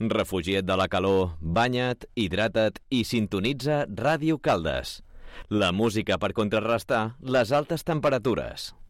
Refugia't de la calor, banya't, hidrata't i sintonitza Ràdio Caldes. La música per contrarrestar les altes temperatures.